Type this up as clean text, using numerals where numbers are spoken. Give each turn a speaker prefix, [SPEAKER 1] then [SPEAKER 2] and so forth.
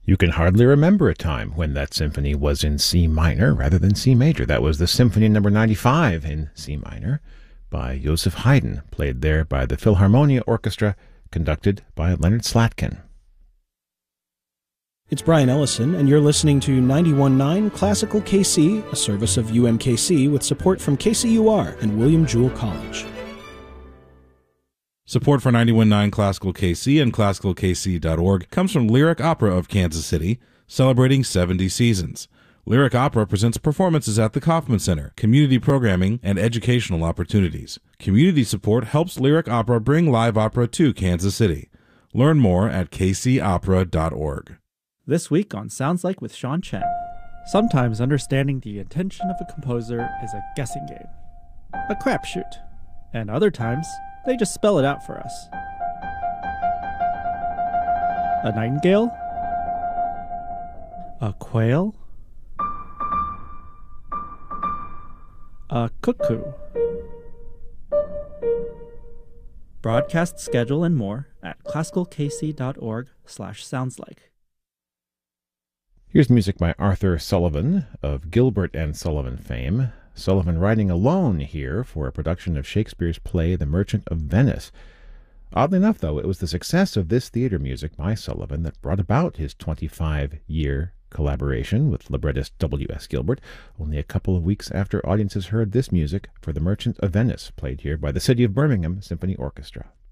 [SPEAKER 1] You can hardly remember a time when that symphony was in C minor rather than C major. That was the Symphony No. 95 in C minor by Joseph Haydn, played there by the Philharmonia Orchestra, conducted by Leonard Slatkin.
[SPEAKER 2] It's Brian Ellison, and you're listening to 91.9 Classical KC, a service of UMKC with support from KCUR and William Jewell College.
[SPEAKER 3] Support for 91.9 Classical KC and ClassicalKC.org comes from Lyric Opera of Kansas City, celebrating 70 seasons. Lyric Opera presents performances at the Kauffman Center, community programming, and educational opportunities. Community support helps Lyric Opera bring live opera to Kansas City. Learn more at kcopera.org.
[SPEAKER 4] This week on Sounds Like with Sean Chen. Sometimes understanding the intention of a composer is a guessing game, a crapshoot, and other times they just spell it out for us. A nightingale? A quail? A cuckoo? Broadcast schedule and more at classicalkc.org/soundslike.
[SPEAKER 1] Here's music by Arthur Sullivan of Gilbert and Sullivan fame. Sullivan writing alone here for a production of Shakespeare's play The Merchant of Venice. Oddly enough, though, it was the success of this theater music by Sullivan that brought about his 25-year collaboration with librettist W.S. Gilbert, only a couple of weeks after audiences heard this music for The Merchant of Venice, played here by the City of Birmingham Symphony Orchestra.